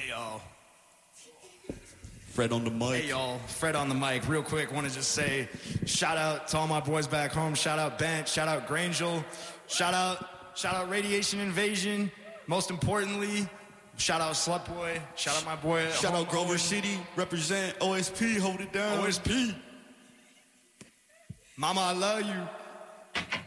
Hey, y'all. Fred on the mic. Hey, y'all. Fred on the mic. Real quick, want to just say shout out to all my boys back home. Shout out Bent. Shout out Grangel. Shout out Radiation Invasion. Most importantly, shout out Slutboy. Shout out my boy. Shout out Grover City. Represent OSP. Hold it down. OSP. Mama, I love you.